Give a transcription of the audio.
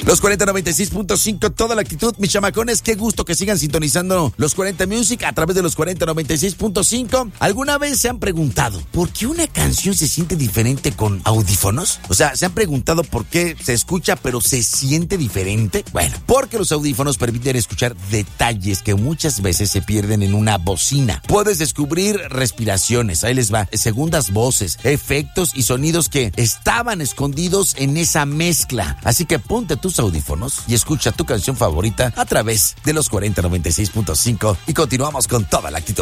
Los 4096.5, toda la actitud, mis chamacones, qué gusto que sigan sintonizando los 40 Music a través de los 4096.5. ¿Alguna vez se han preguntado por qué una canción se siente diferente con audífonos? O sea, ¿se han preguntado por qué se escucha pero se siente diferente? Bueno, porque los audífonos permiten escuchar detalles que muchas veces se pierden en una bocina. Puedes descubrir respiraciones, ahí les va, segundas voces, efectos y sonidos que estaban escondidos en esa mezcla. Así que ponte tus audífonos y escucha tu canción favorita a través de los 4096.5 y continuamos con toda la actitud.